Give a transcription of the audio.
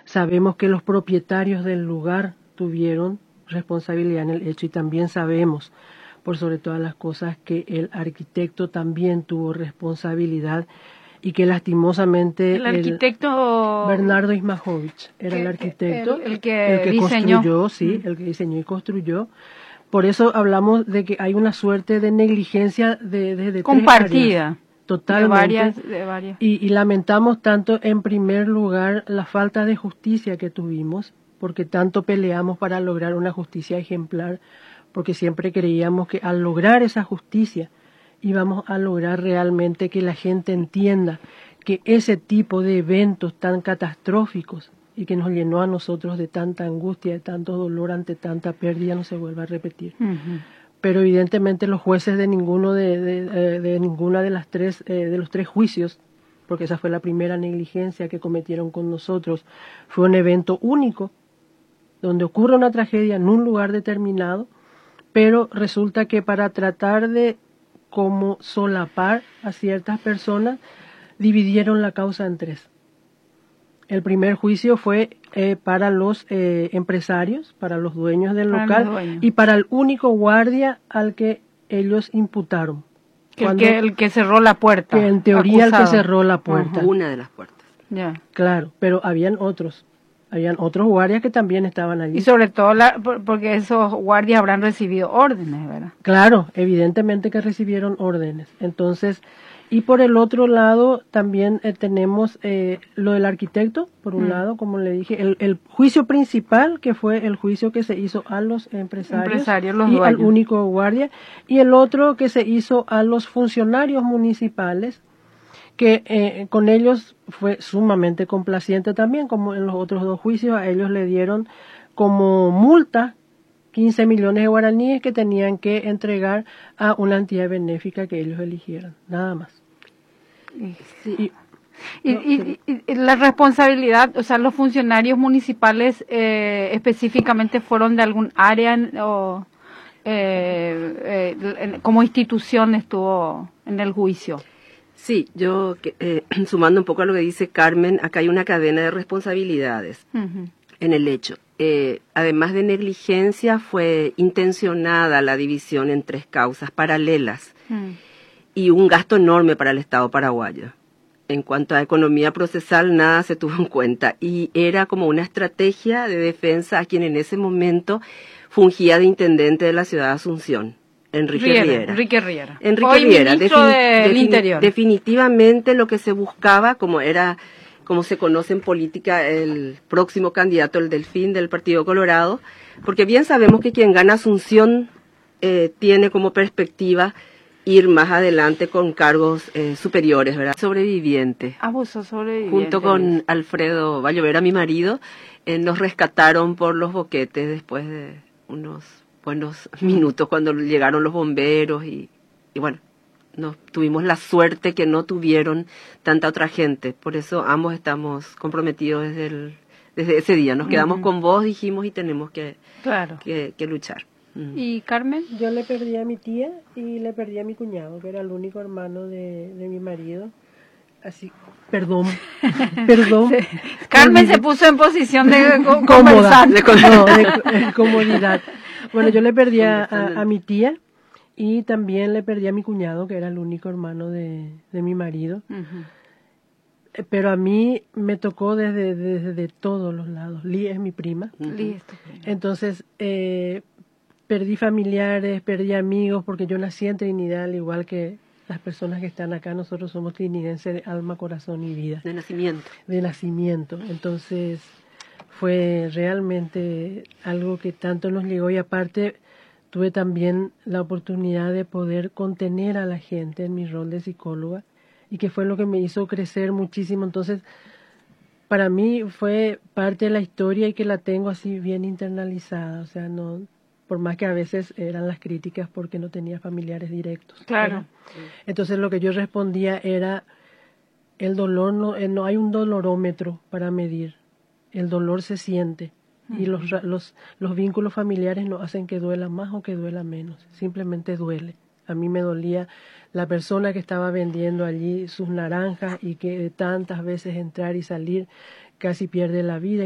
Sabemos que los propietarios del lugar tuvieron responsabilidad en el hecho y también sabemos, por sobre todas las cosas, que el arquitecto también tuvo responsabilidad y que lastimosamente el arquitecto Bernardo Ismajovich era el arquitecto, el que diseñó. Construyó, sí, el que diseñó y construyó. Por eso hablamos de que hay una suerte de negligencia de compartida. Totalmente. De varias. Y lamentamos tanto, en primer lugar, la falta de justicia que tuvimos, porque tanto peleamos para lograr una justicia ejemplar, porque siempre creíamos que al lograr esa justicia íbamos a lograr realmente que la gente entienda que ese tipo de eventos tan catastróficos y que nos llenó a nosotros de tanta angustia, de tanto dolor ante tanta pérdida, no se vuelva a repetir. Uh-huh. Pero evidentemente los jueces de ninguno de ninguna de las de los tres juicios, porque esa fue la primera negligencia que cometieron con nosotros, fue un evento único, donde ocurre una tragedia en un lugar determinado, pero resulta que para tratar de como solapar a ciertas personas, dividieron la causa en tres. El primer juicio fue para los empresarios, para los dueños del local y para el único guardia al que ellos imputaron. El que cerró la puerta. Que en teoría acusado. El que cerró la puerta. Uh-huh. Una de las puertas. Yeah. Claro, pero habían otros guardias que también estaban allí. Y sobre todo porque esos guardias habrán recibido órdenes, ¿verdad? Claro, evidentemente que recibieron órdenes. Entonces, y por el otro lado también tenemos lo del arquitecto, por un lado, como le dije, el juicio principal, que fue el juicio que se hizo a los empresarios los y dueños. Al único guardia, y el otro que se hizo a los funcionarios municipales, que con ellos fue sumamente complaciente también, como en los otros dos juicios. A ellos le dieron como multa 15 millones de guaraníes que tenían que entregar a una entidad benéfica que ellos eligieran, nada más. Sí. Y la responsabilidad, o sea, los funcionarios municipales específicamente fueron de algún área o como institución estuvo en el juicio. Sí, yo sumando un poco a lo que dice Carmen, acá hay una cadena de responsabilidades uh-huh. en el hecho. Además de negligencia, fue intencionada la división en tres causas paralelas y un gasto enorme para el Estado paraguayo. En cuanto a economía procesal, nada se tuvo en cuenta y era como una estrategia de defensa a quien en ese momento fungía de intendente de la ciudad de Asunción. Enrique Riera. Hoy ministro del Interior. Definitivamente lo que se buscaba, como se conoce en política, el próximo candidato, el Delfín del Partido Colorado, porque bien sabemos que quien gana Asunción tiene como perspectiva ir más adelante con cargos superiores, ¿verdad? Sobreviviente. Vos sos sobreviviente. Junto con Alfredo Vallovera, mi marido, nos rescataron por los boquetes después de unos buenos minutos cuando llegaron los bomberos y bueno, tuvimos la suerte que no tuvieron tanta otra gente. Por eso ambos estamos comprometidos desde ese día. Nos quedamos con vos, dijimos, y tenemos que luchar. ¿Y Carmen? Yo le perdí a mi tía y le perdí a mi cuñado, que era el único hermano de mi marido. Así, perdón. Carmen se puso en posición de conversar. De comodidad. Bueno, yo le perdí a mi tía y también le perdí a mi cuñado, que era el único hermano de mi marido. Uh-huh. Pero a mí me tocó desde todos los lados. Lee es mi prima. Uh-huh. Lee es tu prima. Entonces, perdí familiares, perdí amigos, porque yo nací en Trinidad, al igual que las personas que están acá. Nosotros somos trinidenses de alma, corazón y vida. De nacimiento. De nacimiento. Entonces, fue realmente algo que tanto nos llegó, y aparte tuve también la oportunidad de poder contener a la gente en mi rol de psicóloga, y que fue lo que me hizo crecer muchísimo. Entonces, para mí fue parte de la historia y que la tengo así bien internalizada, o sea, no, por más que a veces eran las críticas porque no tenía familiares directos. Claro. Entonces lo que yo respondía era, el dolor no hay un dolorómetro para medir. El dolor se siente y los vínculos familiares no hacen que duela más o que duela menos, simplemente duele. A mí me dolía la persona que estaba vendiendo allí sus naranjas y que de tantas veces entrar y salir casi pierde la vida.